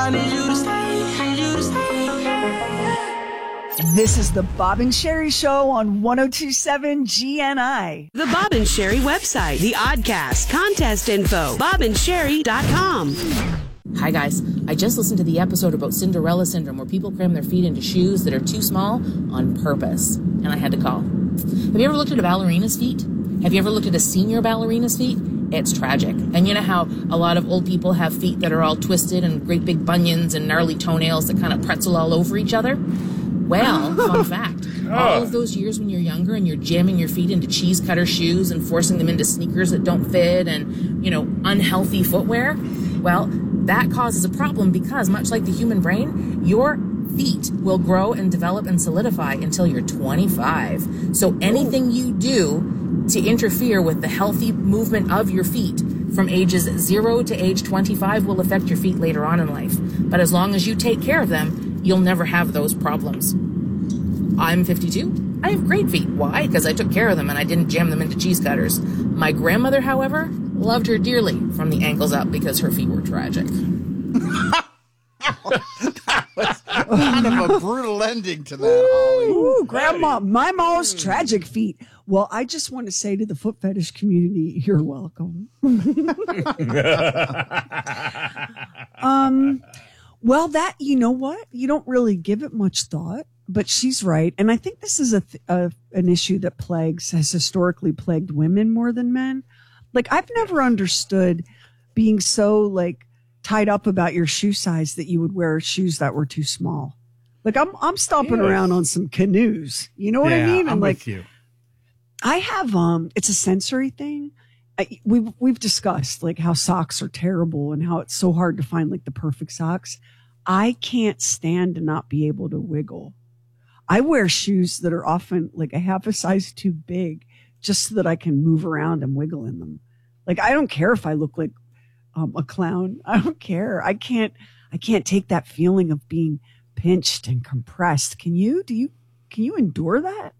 I need you to stay, need you to stay. This is the Bob and Sherry Show on 102.7 GNI. The Bob and Sherry website, the Oddcast, contest info, bobandSherry.com. Hi guys, I just listened to the episode about Cinderella syndrome where people cram their feet into shoes that are too small on purpose, and I had to call. Have you ever looked at a ballerina's feet? Have you ever looked at a senior ballerina's feet? It's tragic. And you know how a lot of old people have feet that are all twisted and great big bunions and gnarly toenails that kind of pretzel all over each other? Well, fun fact, all of those years when you're younger and you're jamming your feet into cheese cutter shoes and forcing them into sneakers that don't fit and, unhealthy footwear, well, that causes a problem because, much like the human brain, your feet will grow and develop and solidify until you're 25. So anything you do to interfere with the healthy movement of your feet from ages 0 to age 25 will affect your feet later on in life. But as long as you take care of them, you'll never have those problems. I'm 52. I have great feet. Why? Because I took care of them and I didn't jam them into cheese cutters. My grandmother, however, loved her dearly from the ankles up because her feet were tragic. That was kind of a brutal ending to that, Holly. Ooh, Grandma, my mom's tragic feet. Well, I just want to say to the foot fetish community, you're welcome. Well, that, you know what? You don't really give it much thought, but she's right. And I think this is an issue that has historically plagued women more than men. Like, I've never understood being so, tied up about your shoe size that you would wear shoes that were too small. Like, I'm stomping around on some canoes. You know what I mean? I'm with you. I have, it's a sensory thing. We've discussed how socks are terrible and how it's so hard to find the perfect socks. I can't stand to not be able to wiggle. I wear shoes that are often a half a size too big just so that I can move around and wiggle in them. I don't care if I look like a clown. I don't care. I can't take that feeling of being pinched and compressed. Can you? Can you endure that?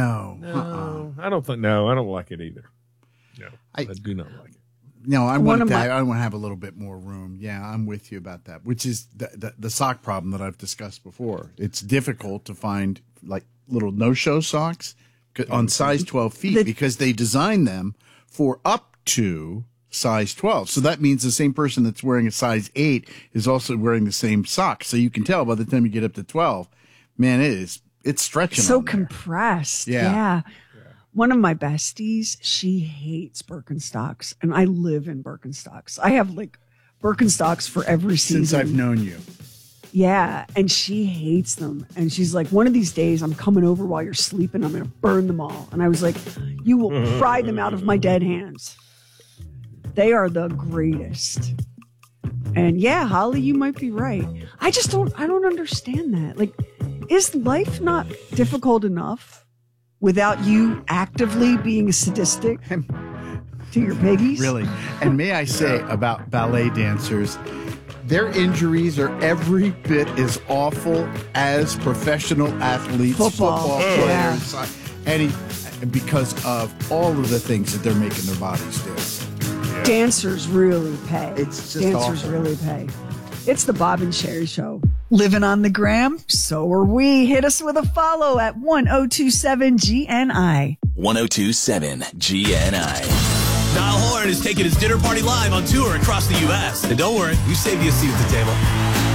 No. I don't like it either. No, I do not like it. No, I want to have a little bit more room. Yeah, I'm with you about that, which is the sock problem that I've discussed before. It's difficult to find little no-show socks on size 12 feet because they design them for up to size 12. So that means the same person that's wearing a size 8 is also wearing the same socks. So you can tell by the time you get up to 12, man, it's stretching. So compressed. Yeah. One of my besties, she hates Birkenstocks, and I live in Birkenstocks. I have Birkenstocks for every season. Since I've known you. Yeah, and she hates them. And she's like, one of these days I'm coming over while you're sleeping. I'm going to burn them all. And I was like, you will pry them out of my dead hands. They are the greatest. And yeah, Holly, you might be right. I don't understand that. Is life not difficult enough without you actively being sadistic to your piggies? Really. And may I say about ballet dancers, their injuries are every bit as awful as professional athletes, football players, because of all of the things that they're making their bodies do. Yeah. Dancers really pay. It's just Dancers awful. really pay. It's the Bob and Sherry Show. Living on the gram? So are we. Hit us with a follow at 1027 GNI. 1027 GNI. Niall Horan is taking his dinner party live on tour across the U.S. And don't worry, we saved you a seat at the table.